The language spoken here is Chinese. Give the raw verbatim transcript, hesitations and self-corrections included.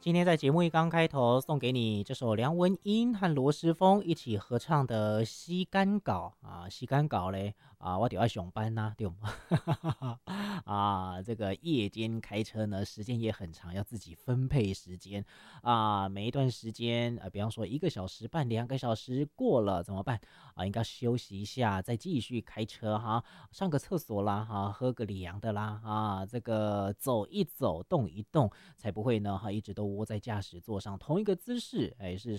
今天在节目一刚开头送给你这首梁文音和罗时丰一起合唱的《西干稿》啊，《西干稿》嘞啊，我就要上班呐、对吗？啊，这个夜间开车呢，时间也很长，要自己分配时间啊。每一段时间，呃，比方说一个小时半、两个小时过了怎么办啊？应该休息一下，再继续开车哈，上个厕所啦哈，喝个凉的啦啊，这个走一走，动一动。才不会呢哈一直都窝在驾驶座上同一个姿势，哎，事实